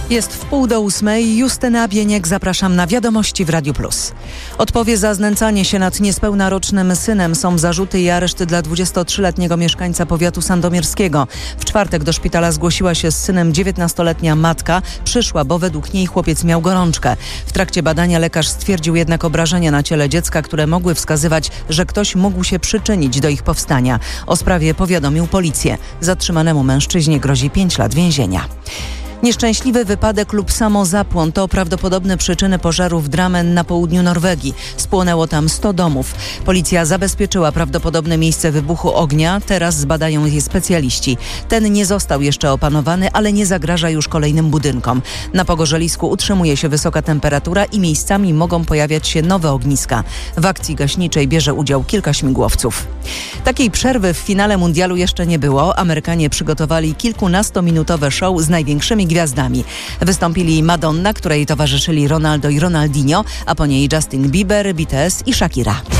Jest 7:30. Justyna Bieniek, zapraszam na Wiadomości w Radiu Plus. Odpowie za znęcanie się nad niespełna rocznym synem. Są zarzuty i areszty dla 23-letniego mieszkańca powiatu sandomierskiego. W czwartek do szpitala zgłosiła się z synem 19-letnia matka. Przyszła, bo według niej chłopiec miał gorączkę. W trakcie badania lekarz stwierdził jednak obrażenia na ciele dziecka, które mogły wskazywać, że ktoś mógł się przyczynić do ich powstania. O sprawie powiadomił policję. Zatrzymanemu mężczyźnie grozi 5 lat więzienia. Nieszczęśliwy wypadek lub samozapłon to prawdopodobne przyczyny pożaru w Drammen na południu Norwegii. Spłonęło tam 100 domów. Policja zabezpieczyła prawdopodobne miejsce wybuchu ognia. Teraz zbadają je specjaliści. Ten nie został jeszcze opanowany, ale nie zagraża już kolejnym budynkom. Na pogorzelisku utrzymuje się wysoka temperatura i miejscami mogą pojawiać się nowe ogniska. W akcji gaśniczej bierze udział kilka śmigłowców. Takiej przerwy w finale mundialu jeszcze nie było. Amerykanie przygotowali kilkunastominutowe show z największymi gwiazdami. Wystąpili Madonna, której towarzyszyli Ronaldo i Ronaldinho, a po niej Justin Bieber, BTS i Shakira.